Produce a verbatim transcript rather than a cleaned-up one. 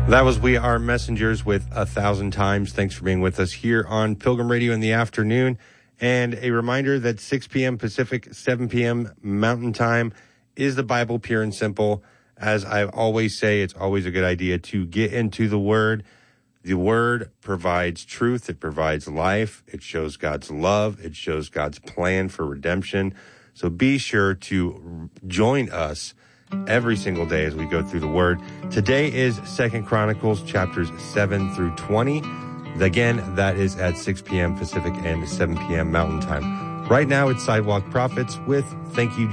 That was We Are Messengers with A Thousand Times. Thanks for being with us here on Pilgrim Radio in the afternoon. And a reminder that six p.m. Pacific, seven p.m. Mountain Time is the Bible Pure and Simple. As I always say, it's always a good idea to get into the Word. The Word provides truth. It provides life. It shows God's love. It shows God's plan for redemption. So be sure to join us every single day as we go through the Word. Today is Second Chronicles chapters seven through twenty. Again, that is at six p.m. Pacific and seven p.m. Mountain Time. Right now, it's Sidewalk Prophets with Thank You,